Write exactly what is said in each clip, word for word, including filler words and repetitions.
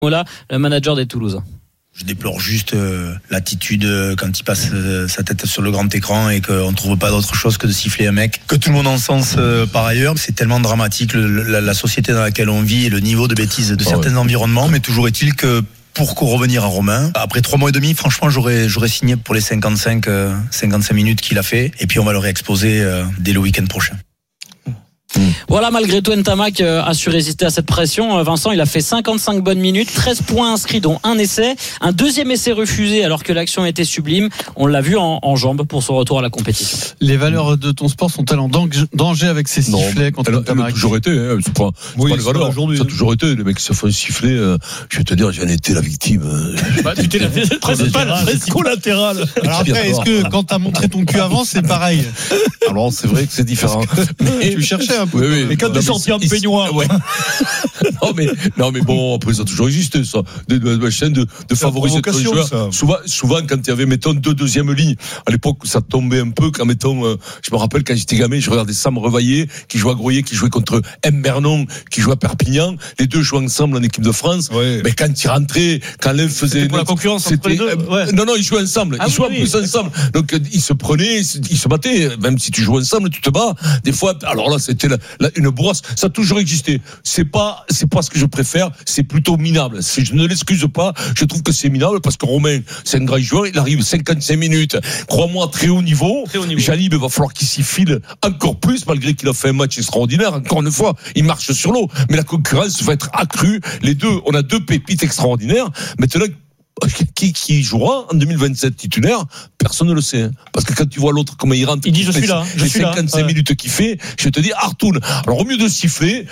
Voilà, le manager des Toulousains. Je déplore juste euh, l'attitude euh, quand il passe euh, sa tête sur le grand écran et qu'on ne trouve pas d'autre chose que de siffler un mec que tout le monde encense euh, par ailleurs. C'est tellement dramatique le, la, la société dans laquelle on vit et le niveau de bêtise de oh certains ouais. environnements. Mais toujours est-il que pour revenir à Romain, après trois mois et demi, franchement, j'aurais j'aurais signé pour les cinquante-cinq, euh, cinquante-cinq minutes qu'il a fait. Et puis on va le réexposer euh, dès le week-end prochain. Voilà, malgré tout, Ntamak a su résister à cette pression. Vincent, il a fait cinquante-cinq bonnes minutes, treize points inscrits, dont un essai. Un deuxième essai refusé alors que l'action était sublime. On l'a vu en, en jambes pour son retour à la compétition. Les valeurs de ton sport sont-elles en danger avec ces sifflets contre Ntamak ? Elle a toujours été, hein, c'est pas, c'est oui, pas les valeurs. Aujourd'hui, ça a toujours été. Les mecs qui se font siffler, euh, je vais te dire, j'en étais la victime. Bah, tu t'es la principale, collatérale. Alors après, est-ce que quand t'as montré ton cul avant, c'est pareil ? Alors c'est vrai que c'est différent. Mais tu cherchais un peu. Oui, oui. Mais quand t'es sorti en peignoir, ouais. non mais non mais bon, après ça a toujours existé ça, de, de, de, de, de favoriser ton joueur. Ça. Souvent, souvent quand il y avait mettons deux deuxième lignes, à l'époque ça tombait un peu. Quand mettons, euh, je me rappelle quand j'étais gamin, je regardais Sam Revaillé qui jouait à Groyer, qui jouait contre M Bernon, qui jouait à Perpignan. Les deux jouaient ensemble en équipe de France. Ouais. Mais quand ils rentraient, quand l'un faisait c'était pour la concurrence entre les deux. Ouais. Non non, ils jouaient ensemble. Ah, ils jouaient oui, en plus oui. ensemble. Donc ils se prenaient, ils se battaient. Même si tu joues ensemble, tu te bats. Des fois, alors là c'était la, la, une brosse. Ça a toujours existé. C'est pas, c'est pas ce que je préfère. C'est plutôt minable. Si je ne l'excuse pas, je trouve que c'est minable parce que Romain, c'est un grand joueur. Il arrive cinquante-cinq minutes. Crois-moi, très haut niveau. Très haut niveau. Jalib, il va falloir qu'il s'y file encore plus, malgré qu'il a fait un match extraordinaire. Encore une fois, il marche sur l'eau. Mais la concurrence va être accrue. Les deux, on a deux pépites extraordinaires. Maintenant, Qui, qui jouera en deux mille vingt-sept titulaire, personne ne le sait. Hein. Parce que quand tu vois l'autre, comment il rentre, il dit je suis là, je les suis cinquante-cinq là. minutes qu'il fait, je te dis Artoun. Alors au mieux de siffler,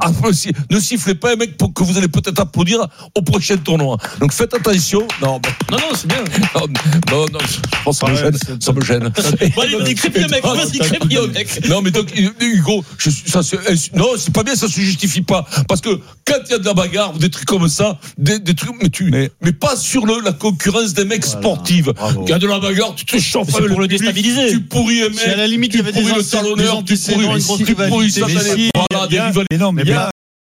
ne sifflez pas un mec pour que vous allez peut-être applaudir au prochain tournoi. Donc faites attention. Non, mais, non, non, c'est bien. Non, non, non je pense que ça me gêne. Ça me gêne. Bon, allez, crépille le mec, vas-y, crépille le mec. Non, mais donc, Hugo, je, ça, c'est, non, c'est pas bien, ça se justifie pas. Parce que quand il y a de la bagarre ou des trucs comme ça, des, des trucs, mais tu, mais, mais pas sur le, la concurrence des mecs voilà, sportifs. Il y a de la bagarre, tu te chauffes pour le, le déstabiliser. Tu pourris un mec. Si à la limite, il y avait des le talonneur, tu pourris, tu pourris ça. Voilà, des rivalités. Mais non, mais bien.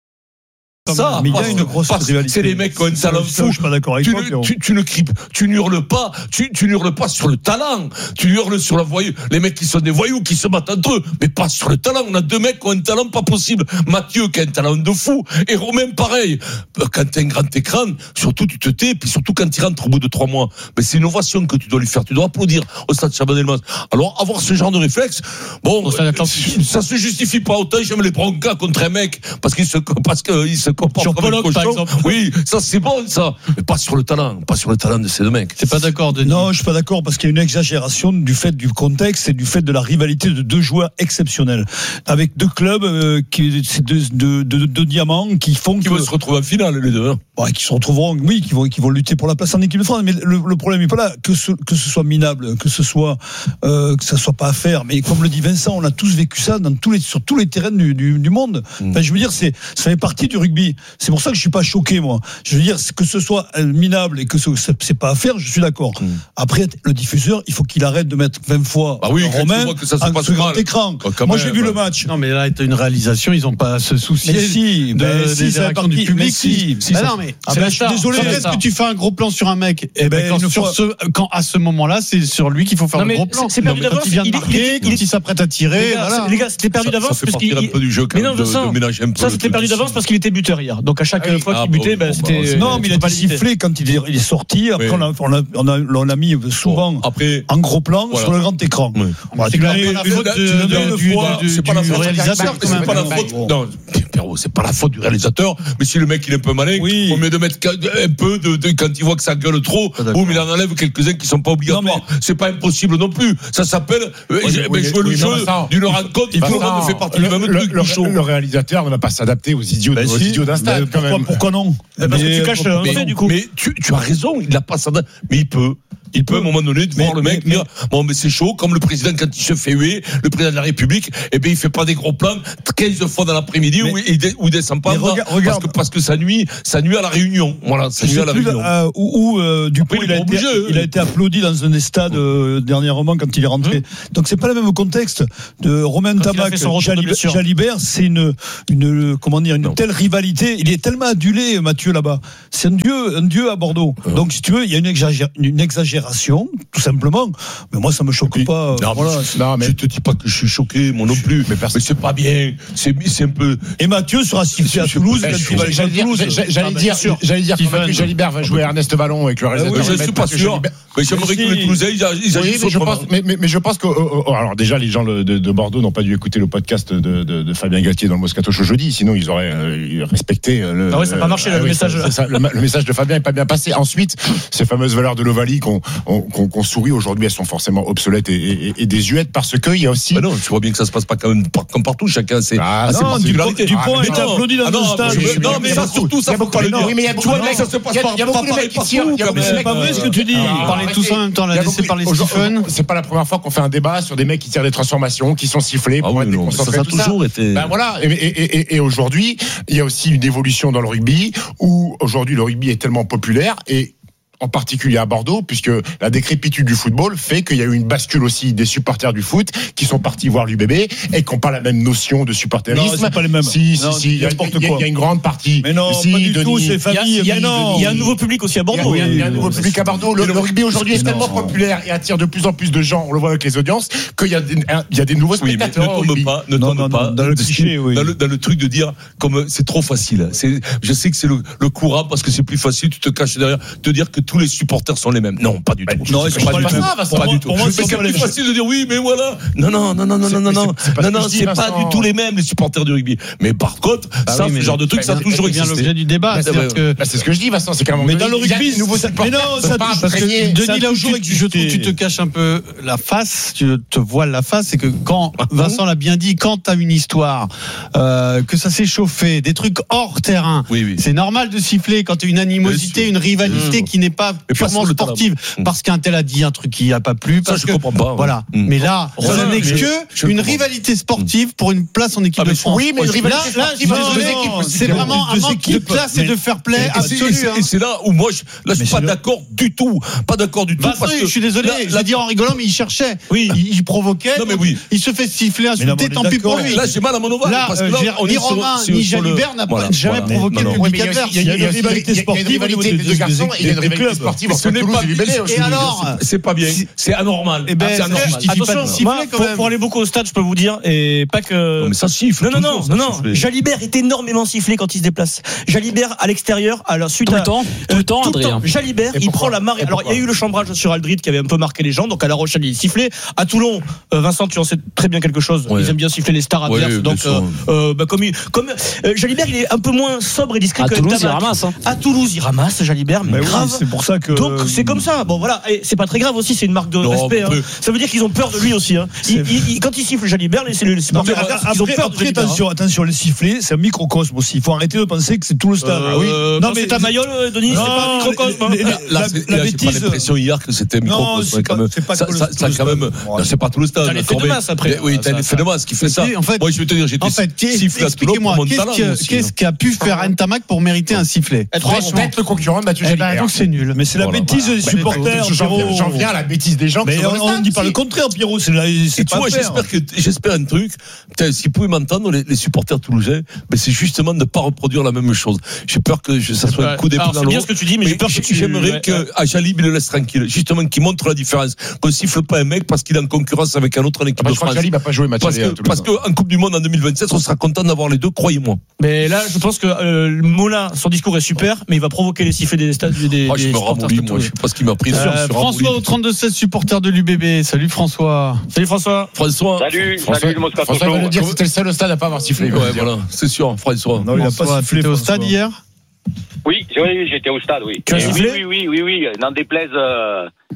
Ça, mais il y a une grosse rivalité. C'est les mecs qui ont un talent fou. Je suis pas d'accord avec tu, toi. Ne, tu, tu ne cries, tu n'hurles pas, tu, tu n'hurles pas sur le talent. Tu hurles sur la voyou. Les mecs qui sont des voyous, qui se battent entre eux, mais pas sur le talent. On a deux mecs qui ont un talent pas possible. Mathieu qui a un talent de fou, et Romain pareil. Quand t'as un grand écran, surtout tu te tais, puis surtout quand il rentre au bout de trois mois. Mais c'est une ovation que tu dois lui faire. Tu dois applaudir au stade Chabanel-Mas. Alors avoir ce genre de réflexe, bon, ça, ça se justifie pas. Autant j'aime les broncas contre un mec parce qu'il se, parce qu'il se comporte comme par exemple. Oui, ça c'est bon ça, mais pas sur le talent, pas sur le talent de ces deux mecs. C'est pas d'accord, Denis. Non, je suis pas d'accord parce qu'il y a une exagération du fait du contexte et du fait de la rivalité de deux joueurs exceptionnels avec deux clubs euh, qui c'est deux, deux, deux, deux diamants qui font qui que, vont se retrouver en finale les deux. Hein. Ouais, qui se retrouveront, oui, qui vont qui vont lutter pour la place en équipe de France. Mais le, le problème n'est pas là que ce que ce soit minable, que ce soit euh, que ça soit pas à faire. Mais comme le dit Vincent, on a tous vécu ça dans tous les sur tous les terrains du, du, du monde. Mmh. Enfin, je veux dire, c'est ça fait partie du rugby. C'est pour ça que je suis pas choqué, moi. Je veux dire, que ce soit minable et que ce, c'est pas à faire, je suis d'accord. Mmh. Après, le diffuseur, il faut qu'il arrête de mettre vingt fois bah oui, Romain que ça se à passe ce grand mal. écran. Oh, moi, j'ai même. vu le match. Non, mais là, t'as une réalisation, ils ont pas à se soucier. Mais si, de, ben, si, des réactions du public. Si, si, bah non, mais ah ben, je suis désolé. Est-ce que tu fais un gros plan sur un mec et ben, quand, sur fois... ce, quand à ce moment-là, c'est sur lui qu'il faut faire non, le gros plan. C'est perdu d'avance. Quand il vient de marquer, quand il s'apprête à tirer. Les gars, c'était perdu d'avance parce qu'il un peu du jeu. Mais non, ça, ça c'était perdu d'avance parce qu'il était buteur hier. Donc à chaque fois qu'il butait, c'était. Non, mais il a été sifflé quand il est sorti. Après, on l'a mis souvent en gros plan sur le grand écran. C'est pas la faute du réalisateur. C'est pas la faute. Non, Pierrot, c'est pas la faute du réalisateur. Mais si le mec il est un peu malin, oui. Au lieu de mettre un peu de, de quand il voit que ça gueule trop, boum, il en enlève quelques-uns qui sont pas obligatoires. Non, mais... C'est pas impossible non plus. Ça s'appelle oui, oui, jouer oui, le oui, jeu d'une rencontre. Tout le monde fait partie du même truc. Le réalisateur ne va pas s'adapter aux idiots d'un stade. Pourquoi non? Parce que tu caches un fait du coup. Mais tu as raison, il n'a pas s'adapté. Mais il peut. Il peut à un moment donné de voir le mec dire bon mais c'est chaud comme le président quand il se fait huer, le président de la République, et ben il fait pas des gros plans quinze fois dans l'après-midi mais, où il où il descend pas regarde, regarde, parce que parce que ça nuit ça nuit à la réunion. Voilà, ça nuit à la plus, réunion. Euh, où, où euh, Dupont il, il, a été, il a été applaudi dans un stade euh, dernièrement quand il est rentré. Mmh. Donc c'est pas le même contexte de Romain Tamac, Jalibert, Jalibert, c'est une une comment dire une non. telle rivalité, il est tellement adulé Mathieu là-bas. C'est un dieu, un dieu à Bordeaux. Mmh. Donc si tu veux, il y a une, exagér- une exagération tout simplement. Mais moi ça me choque oui. pas. Non, voilà. non, mais je te dis pas que je suis choqué, moi non plus. Mais, mais c'est pas bien. C'est c'est un peu. Et Mathieu sera sifflé à Toulouse quand il va à Toulouse. J'allais dire, j'allais dire que Jalibert va jouer Ernest Vallon avec le réalisateur. Je suis pas sûr. Mais j'aimerais que les Toulousains ils agissent autrement. Mais je pense que alors déjà les gens de Bordeaux n'ont pas dû écouter le podcast de Fabien Galtier dans le Moscato Show jeudi, sinon ils auraient respecté le. Ah ouais, ça n'a pas marché le message. Le message de Fabien n'est pas bien passé. Ensuite, ces fameuses valeurs de l'Ovalie qu'on qu'on qu'on sourit aujourd'hui, elles sont forcément obsolètes et, et, et désuètes parce que il y a aussi. Bah non, tu vois bien que ça se passe pas quand même comme partout. Chacun c'est. Ah non, Dupont est applaudi dans le stade. Non, mais ça surtout, ça faut pas le dire. Oui, mais tu vois, mec, ça se passe pas. Il y a beaucoup de mecs qui tirent. C'est pas vrai ce que tu dis. Parler tous en même temps, là, laissez parler Stephen. C'est pas la première fois qu'on fait un débat sur des mecs qui tirent des transformations, qui sont sifflés pour être déconcentrés. Ça a toujours été. Ben voilà. Et aujourd'hui, il y a aussi une évolution dans le rugby où aujourd'hui le rugby est tellement populaire et en particulier à Bordeaux, puisque la décrépitude du football fait qu'il y a eu une bascule aussi des supporters du foot qui sont partis voir l'U B B et qui n'ont pas la même notion de supporterisme. Non, c'est pas les mêmes. Si, non, si, si. Il y, y, y a une grande partie. Mais non, si, pas du Denis, tout, c'est famille. Il y, y, y, y a un nouveau public aussi à Bordeaux. Il y a, il y a un nouveau public à Bordeaux. Le, le rugby aujourd'hui est tellement populaire et attire de plus en plus de gens, on le voit avec les audiences, qu'il y a des, il y a des nouveaux spectateurs. Oui, mais ne tombe pas, ne non, tombe non, pas non, dans le cliché, oui. Dans le, dans le truc de dire, comme c'est trop facile. C'est, je sais que c'est le, le courant parce que c'est plus facile, tu te caches derrière, te dire que tous les supporters sont les mêmes. Non, pas du tout. Non, c'est pas, pas, pas, pas, pas du tout. Pour moi, c'est plus facile de dire oui, mais voilà. Non, non, non, non, non, non, non, non, non, non, c'est pas du tout les mêmes les supporters du rugby. Mais par contre, ça, ce genre de truc, ça a toujours existé. C'est l'objet du débat. C'est ce que je dis, Vincent. C'est qu'à un moment donné, mais dans le rugby, c'est nouveau. Mais non, ça parce que Denis, là où je trouve que tu te caches un peu la face, tu te voiles la face, c'est que quand Vincent l'a bien dit, quand t'as une histoire, que ça s'est chauffé, des trucs hors terrain, c'est normal de siffler quand t'as une animosité, une rivalité qui n'est pas purement sportive, parce qu'un tel a dit un truc qui n'a pas plu. Parce ça, je que, comprends pas. Voilà. Mmh. Mais là, ça n'est que une rivalité sportive pour une place en équipe ah, de France. Oui, mais une rivalité là, sportive là, deux équipes. C'est vraiment un manque de classe et de fair play absolu. Et c'est là où moi, je, là, je suis pas d'accord du tout. Pas d'accord du tout. Parce que je suis désolé. Je l'ai dit en rigolant, mais il cherchait. Oui. Il provoquait. Non, mais oui. Il se fait siffler, insulter. Tant pis pour lui. Là, j'ai mal à mon ovaire. Là, ni Romain ni Jalibert n'a jamais provoqué le public adverse. Il y a une rivalité sportive des deux garçons et il y a une rivalité sportive entre Toulouse et l'U B B. Et alors, c'est pas bien. C'est anormal. Eh ben, c'est anormal. Attention, siffler, quand pour, même. Pour aller beaucoup au stade, je peux vous dire, et pas que. Non, mais ça siffle. Non, non, non, non, non. Jalibert est énormément sifflé quand il se déplace. Jalibert à l'extérieur, alors suite tout à le temps, tout le temps, tout Adrien. Le temps. Jalibert, il prend la marée. Alors il y a eu le chambrage sur Aldrit qui avait un peu marqué les gens. Donc à La Rochelle, il est sifflé. À Toulon, euh, Vincent, tu en sais très bien quelque chose. Ouais. Ils aiment bien siffler les stars adverses. Ouais, donc euh, euh, bah, comme, comme euh, Jalibert, il est un peu moins sobre et discret à que Toulouse, il ramasse. Hein. À Toulouse, il ramasse Jalibert, mais bah, grave. Oui, c'est pour ça que. Donc c'est comme ça. Bon voilà, et c'est pas très grave aussi. C'est une marque de non, respect. Hein. Ça veut dire qu'ils ont peur de lui aussi. Hein. Il, il, quand il siffle Jalibert, c'est le supporter adverse qui ont peur de Jalibert. Attention, attention, les sifflets, c'est un microcosme aussi. Il faut arrêter de penser que c'est tout le stade. Euh, oui. Non, mais c'est ta maillole, Denis, c'est pas un microcosme. La bêtise. J'ai pas l'impression hier que c'était microcosme quand même. Ça quand même. C'est pas tout le stade. T'as l'effet de masse après. Oui, t'as l'effet de masse qui fait ça. Moi, je vais te dire, j'étais sifflé à Toulon pour mon talent. Qu'est-ce qu'a pu faire Ntamak pour mériter un sifflet? Franchement, être le concurrent de Mathieu Jalibert. Donc c'est nul. Mais c'est la bêtise des supporters. J'en viens à la bêtise des gens. Mais on ne dit pas le contraire, Pierrot. C'est tu vois, j'espère que j'espère un truc. S'ils pouvaient m'entendre, les supporters toulousains, mais c'est justement de ne pas reproduire la même chose. J'ai peur que ça soit un coup d'épée dans l'eau. C'est bien ce que tu dis, mais j'ai peur que tu. J'aimerais qu'à Jalib il le laisse tranquille, justement, qu'il montre la différence, qu'on siffle pas un mec parce qu'il est en concurrence avec un autre en équipe de France. Jalib n'a pas joué match. Parce que parce qu'en Coupe du Monde en deux mille vingt-sept, on sera content d'avoir les deux, croyez-moi. Mais là, je pense que euh, Mola, son discours est super, mais il va provoquer les sifflets des stades des. Moi, je me ramollis, moi, je sais pas ce qu'il m'a pris. François au trente-deux seize, supporter de l'U B B. Salut François. Salut François. François. Salut. Salut le Moscato. François va le dire, c'était le seul au stade à pas avoir sifflé. Ouais, voilà, c'est sûr, François. Non, il a pas sifflé au stade hier. Oui, oui, j'étais au stade, oui. Tu as sifflé ? Oui, oui, oui, oui, oui. N'en déplaise, euh,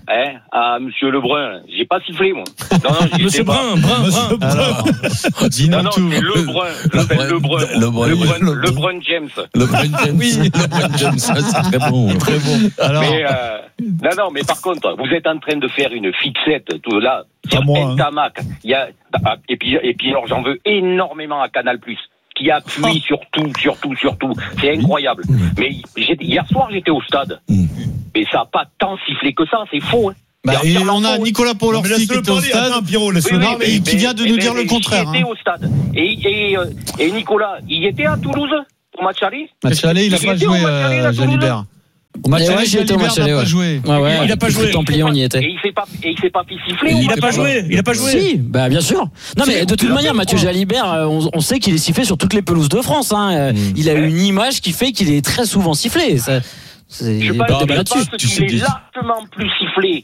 hein, à Monsieur Lebrun. J'ai pas sifflé, moi. Non, non, j'y Monsieur étais pas. Brun, Brun, Monsieur Brun. Brun. Non, non, c'est Lebrun. Je l'appelle Lebrun. Lebrun. Lebrun. Lebrun James. LeBron James. Oui. LeBron James, ça, c'est très bon. Très bon. Alors, Mais, euh, non, non, mais par contre, vous êtes en train de faire une fixette, tout là, sur Pas moi, hein. Ntamak. Il y a, et puis, et puis alors, j'en veux énormément à Canal+, qui appuie sur tout, sur tout, sur tout. C'est incroyable. Mais j'ai- hier soir, j'étais au stade. Mais ça n'a pas tant sifflé que ça, c'est faux, hein. bah, C'est et entièrement on a faux, hein. Nicolas Mais Paolorsi qui laisse-le était au parler, stade. attends, Pierrot, laisse-le Oui, oui, Non, mais parler. qui vient de nous dire le j'y contraire, étais hein. au stade. Et, et, euh, et Nicolas, il était à Toulouse au match aller. Match aller, il a Il pas était au joué, match aller, euh, là, Toulouse. Jalibert. Au match Eh ouais, aller, j'y étais au Jalibert match n'a aller, pas ouais. joué. Ouais, ouais, Il a pas avec joué. Templier, on y Et était. il s'est pas, et il s'est pas fait siffler. Il au a match pas aller. joué. Il a pas joué. Si, bah bien sûr. Non mais de toute manière, Mathieu Jalibert, euh, on, on sait qu'il est sifflé sur toutes les pelouses de France. Hein. Euh, Il a une image qui fait qu'il est très souvent sifflé. Ça, c'est Je pas pense, débat je là-dessus. pense qu'il est largement plus sifflé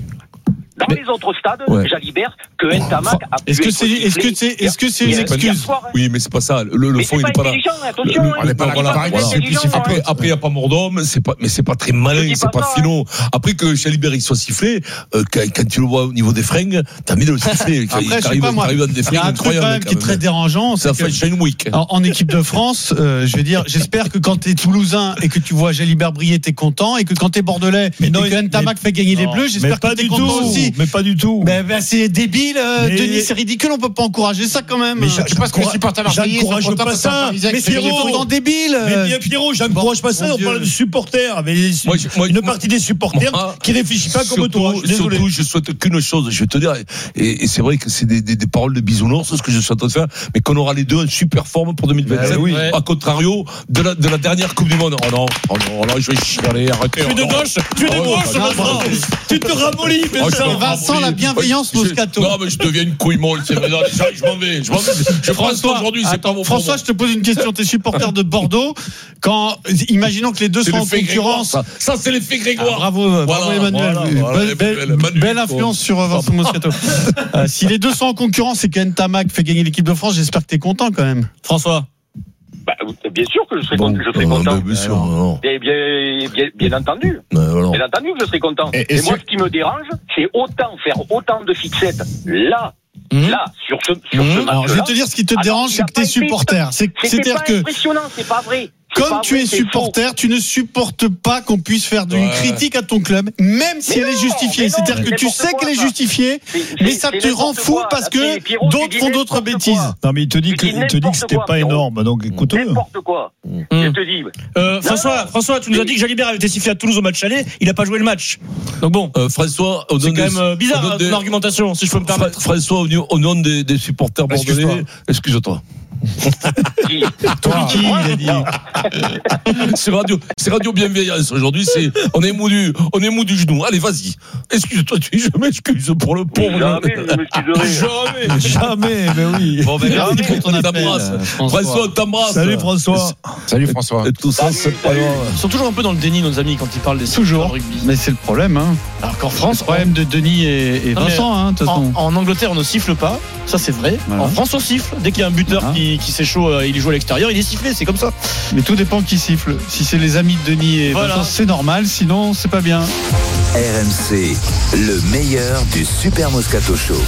dans les autres stades, Ouais. Jalibert, que Ntamak a pu Est-ce que être c'est, est-ce que sifflé. c'est, est-ce que c'est Hier- une hier excuse? soir, hein. Oui, mais c'est pas ça. Le, le Mais fond, c'est il pas est pas là. intelligent, attention. Le- hein. on n'est pas là, Il voilà. pas Voilà. intelligent, C'est plus Après, hein. après, il n'y a pas mort d'homme, c'est pas, mais c'est pas très malin, Je dis c'est pas pas ça, filon. Après que Jalibert il soit sifflé, euh, quand, quand tu le vois au niveau des fringues, t'as envie de le siffler. Après, je sais T'arrives- pas, moi, t'arrives dans des il y fringues a un truc quand incroyables, même qui est très dérangeant. C'est C'est la que Fashion Week. en, en équipe de France, euh, je veux dire, j'espère que quand t'es Toulousain et que tu vois Jalibert briller, t'es content, et que quand t'es Bordelais Mais et non, que Ntamak mais- fait gagner les Non, Bleus, mais j'espère pas que t'es du content tout. aussi. Mais pas du tout. Ben, ben, c'est débile, euh, Mais- Denis, c'est ridicule, on peut pas encourager ça quand même. Mais j'a- Je sais pas ce que les supporters marseillais sont j'encourage contents pas parce ça. qu'un Parisien Mais qui fait gagner Pierrot, le Autant débile. Mais euh, bien Pierrot, j'encourage pas ça, Mon on Dieu. parle de supporters, mais Moi, je- moi, une moi- partie des supporters moi, qui réfléchissent pas comme toi. Je suis désolé. Surtout, je souhaite qu'une chose, je vais te dire, et, et c'est vrai que c'est des, des, des paroles de bisounours, ce que je suis en train de faire, mais qu'on aura les deux en super forme pour deux mille vingt-sept, Ben oui. à contrario de la, de la dernière Coupe du Monde. Oh non, oh non, là, je vais chialer, arrêtez. Tu es de oh non. gauche. Tu es de Oh, gauche, oh, Vincent. Tu te ramollis, mais Oh, ça. je me Vincent, ramollis. la bienveillance, Je- Moscato. Non, mais je deviens une couille molle, c'est vrai. Non, ça, je m'en vais. Je m'en vais. Je prends ça aujourd'hui, c'est pas mon François, je te pose une question. T'es supporter de Bordeaux. Quand, imaginons que les deux C'est sont en l'effet Grégoire, concurrence. ça. Ça, c'est l'effet Ah, Grégoire. bravo, bravo Voilà, Emmanuel. voilà, Belle- voilà, belle, Emmanuel, Emmanuel. belle influence sur Vincent Moscato. Euh, si les deux sont en concurrence et que Ntamak fait gagner l'équipe de France, j'espère que t'es content quand même. François. Bah, bien sûr que je serai, Bon, content, je serai euh, content. bah, bien sûr, non. Bien, bien, bien, bien entendu. Euh, voilà. Bien entendu que je serai content. Et- Et, et moi, sur- ce qui me dérange, c'est autant faire autant de fixettes là, Mmh. là, sur ce, sur ce match-là. Alors, je vais te dire ce qui te Alors, dérange, il c'est a que pas t'es été- supporter. C'est- C'était C'est-à-dire pas que, impressionnant, c'est pas vrai. C'est comme pas tu vrai, es c'est supporter, tu ne supportes pas qu'on puisse faire d'une Ouais. critique à ton club, même si Mais elle est non, justifiée. mais non, C'est-dire que c'est tu n'importe sais quoi, qu'elle est ça. justifiée, C'est- mais c'est- ça c'est te rend n'importe fou quoi. parce C'est- que Pierrot, tu d'autres dis font d'autres n'importe bêtises. quoi. Non, mais il te dit que, Tu dis il te dit que n'importe c'était quoi, pas Pierrot. énorme, donc écoute-le. N'importe quoi. Mmh. Je te dis. Euh, François, non. François, tu nous as dit que Jalibert avait été sifflé à Toulouse au match aller. Il a pas joué le match. Donc bon, Euh, François, au c'est nom quand des- même euh, bizarre au nom hein, des- ton argumentation, si je peux me Fra- permettre. François, au nom- au nom des, des supporters Excuse-toi. bordelais, excuse-toi. Qui- Toi, qui, il a dit. C'est radio, c'est radio bienveillance aujourd'hui. C'est, on est mou du, on est mou du genou. Allez, vas-y. Excuse-toi, tu, je m'excuse pour le pauvre. Jamais je m'excuserai. Jamais. Jamais, mais oui. Bon, ben, merci pour ton On appel, t'embrasse. euh, François, François. on t'embrasse. Salut François. Salut François. Et tout ça, c'est pas grave. Ils sont toujours un peu dans le déni, nos amis, quand ils parlent des Toujours. de rugby. Mais c'est le problème, hein. Alors qu'en C'est France, le problème de Denis et, et Non, mais Vincent, hein, de toute en, façon. en Angleterre, on ne siffle pas. Ça, c'est vrai. Voilà. En France, on siffle. Dès qu'il y a un buteur Voilà. qui, qui s'échaud, euh, il joue à l'extérieur, il est sifflé. C'est comme ça. Mais tout dépend qui siffle. Si c'est les amis de Denis et Voilà. Vincent, c'est normal, sinon c'est pas bien. R M C, le meilleur du Super Moscato Show.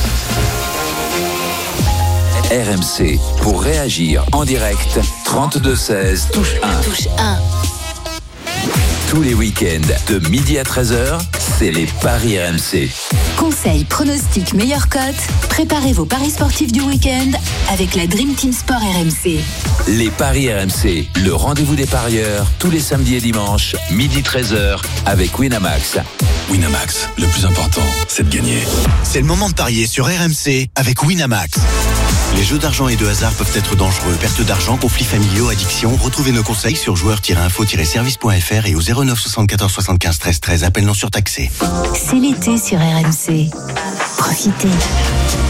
R M C, pour réagir en direct, trente-deux seize, touche un. Touche un. Tous les week-ends, de midi à treize heures, c'est les Paris R M C. Conseils, pronostics, meilleure cote. Préparez vos paris sportifs du week-end avec la Dream Team Sport R M C. Les Paris R M C, le rendez-vous des parieurs, tous les samedis et dimanches, midi treize heures, avec Winamax. Winamax, le plus important, c'est de gagner. C'est le moment de parier sur R M C avec Winamax. Les jeux d'argent et de hasard peuvent être dangereux. Perte d'argent, conflits familiaux, addiction. Retrouvez nos conseils sur joueurs tiret info tiret service point f r et au zéro neuf soixante-quatorze soixante-quinze treize treize. Appel non surtaxé. C'est l'été sur R M C. Profitez.